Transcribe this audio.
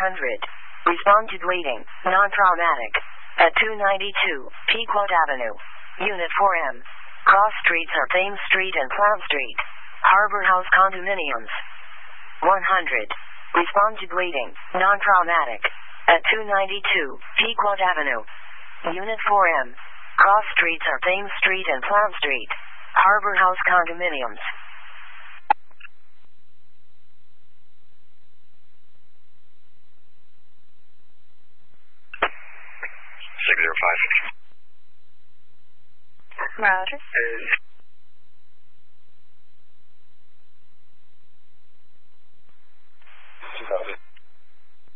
Respond to waiting. Non-traumatic. At 292 Pequot Avenue. Unit 4M. Cross streets are Thames Street and Plant Street. Harbor House Condominiums. 100. Respond to waiting. Non-traumatic. At 292 Pequot Avenue. Unit 4M. Cross streets are Thames Street and Plant Street. Harbor House Condominiums. 605. Roger.